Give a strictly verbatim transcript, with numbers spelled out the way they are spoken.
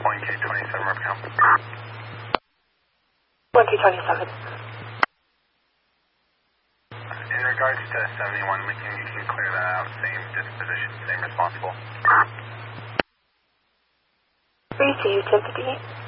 one two twenty-seven, Ripcom. one two twenty-seven. In regards to seventy-one, we can, you can clear that out. Same disposition, same responsible. three two, ten fifty-eight.